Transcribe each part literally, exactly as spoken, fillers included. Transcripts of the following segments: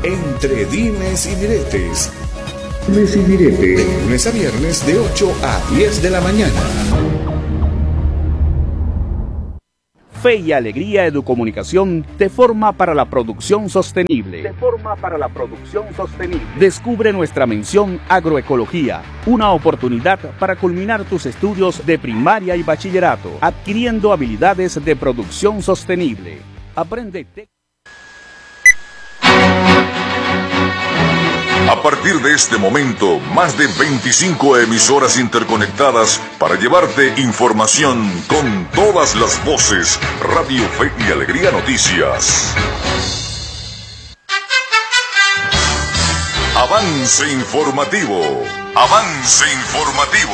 Entre dimes y diretes. Dimes y diretes. De lunes a viernes de ocho a diez de la mañana. Fe y Alegría Educomunicación te forma para la producción sostenible. Te forma para la producción sostenible. Descubre nuestra mención Agroecología, una oportunidad para culminar tus estudios de primaria y bachillerato, adquiriendo habilidades de producción sostenible. Aprende te- A partir de este momento, más de veinticinco emisoras interconectadas para llevarte información con todas las voces. Radio Fe y Alegría Noticias. Avance informativo. Avance informativo.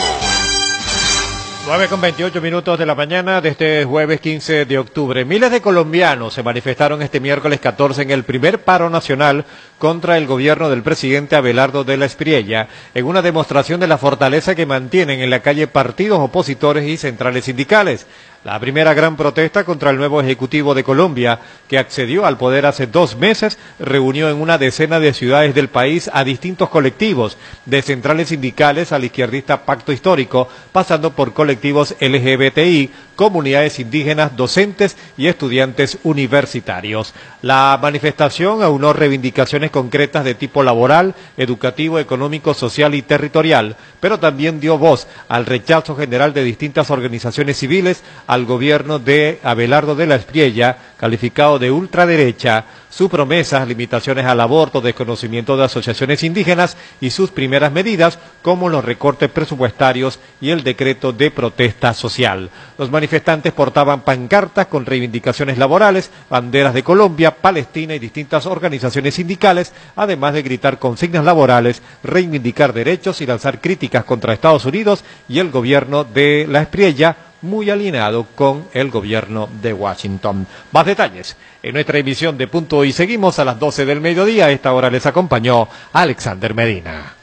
nueve con veintiocho minutos de la mañana de este jueves quince de octubre. Miles de colombianos se manifestaron este miércoles catorce en el primer paro nacional contra el gobierno del presidente Abelardo de la Espriella, en una demostración de la fortaleza que mantienen en la calle partidos opositores y centrales sindicales. La primera gran protesta contra el nuevo Ejecutivo de Colombia, que accedió al poder hace dos meses, reunió en una decena de ciudades del país a distintos colectivos, de centrales sindicales al izquierdista Pacto Histórico, pasando por colectivos L G B T I, comunidades indígenas, docentes y estudiantes universitarios. La manifestación aunó reivindicaciones concretas de tipo laboral, educativo, económico, social y territorial, pero también dio voz al rechazo general de distintas organizaciones civiles al gobierno de Abelardo de la Espriella, calificado de ultraderecha, sus promesas, limitaciones al aborto, desconocimiento de asociaciones indígenas y sus primeras medidas, como los recortes presupuestarios y el decreto de protesta social. Los manifestantes portaban pancartas con reivindicaciones laborales, banderas de Colombia, Palestina y distintas organizaciones sindicales, además de gritar consignas laborales, reivindicar derechos y lanzar críticas contra Estados Unidos y el gobierno de la Espriella, muy alineado con el gobierno de Washington. Más detalles en nuestra emisión de Punto y Seguimos a las doce del mediodía. A esta hora les acompañó Alexander Medina.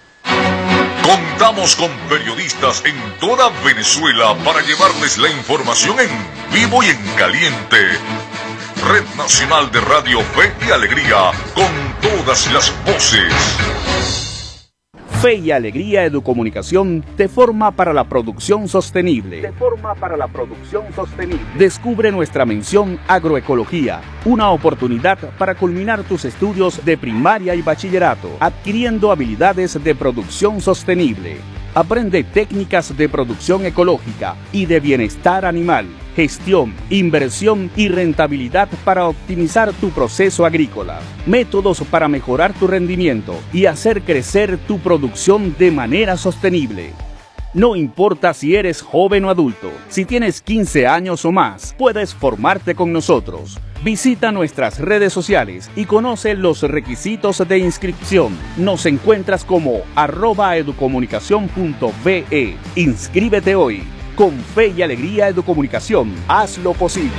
Contamos con periodistas en toda Venezuela para llevarles la información en vivo y en caliente. Red Nacional de Radio Fe y Alegría, con todas las voces. Fe y Alegría Educomunicación te forma para la producción sostenible. Te forma para la producción sostenible. Descubre nuestra mención Agroecología, una oportunidad para culminar tus estudios de primaria y bachillerato, adquiriendo habilidades de producción sostenible. Aprende técnicas de producción ecológica y de bienestar animal, gestión, inversión y rentabilidad para optimizar tu proceso agrícola, métodos para mejorar tu rendimiento y hacer crecer tu producción de manera sostenible. No importa si eres joven o adulto, si tienes quince años o más, puedes formarte con nosotros. Visita nuestras redes sociales y conoce los requisitos de inscripción. Nos encuentras como arroba educomunicación punto ve. Inscríbete hoy. Con Fe y Alegría Educomunicación, haz lo posible.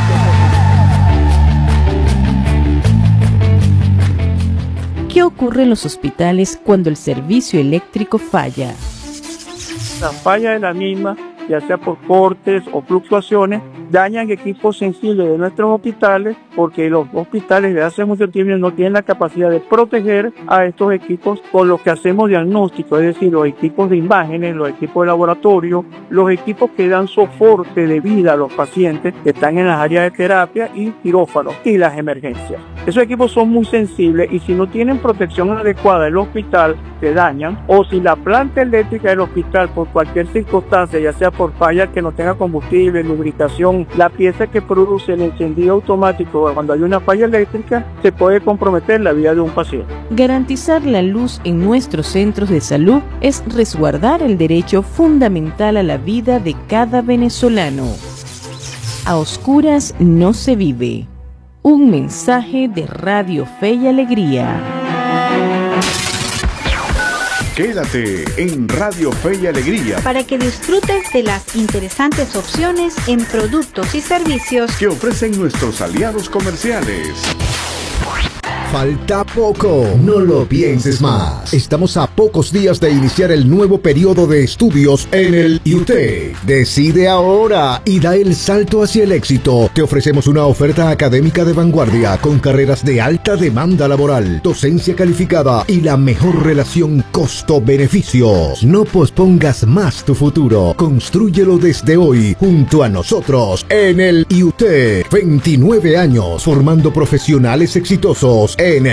¿Qué ocurre en los hospitales cuando el servicio eléctrico falla? La falla de la misma, ya sea por cortes o fluctuaciones, dañan equipos sensibles de nuestros hospitales, porque los hospitales de hace mucho tiempo no tienen la capacidad de proteger a estos equipos con los que hacemos diagnóstico, es decir, los equipos de imágenes, los equipos de laboratorio, los equipos que dan soporte de vida a los pacientes que están en las áreas de terapia y quirófanos y las emergencias. Esos equipos son muy sensibles y si no tienen protección adecuada del hospital, se dañan, o si la planta eléctrica del hospital por cualquier circunstancia, ya sea por falla que no tenga combustible, lubricación, la pieza que produce el encendido automático cuando hay una falla eléctrica, se puede comprometer la vida de un paciente. Garantizar la luz en nuestros centros de salud es resguardar el derecho fundamental a la vida de cada venezolano. A oscuras no se vive. Un mensaje de Radio Fe y Alegría. Quédate en Radio Fe y Alegría para que disfrutes de las interesantes opciones en productos y servicios que ofrecen nuestros aliados comerciales. Falta poco, no lo pienses más. Estamos a pocos días de iniciar el nuevo periodo de estudios en el I U T E C. Decide ahora y da el salto hacia el éxito. Te ofrecemos una oferta académica de vanguardia con carreras de alta demanda laboral, docencia calificada y la mejor relación costo-beneficio. No pospongas más tu futuro. Constrúyelo desde hoy junto a nosotros en el I U T E C. veintinueve años formando profesionales exitosos en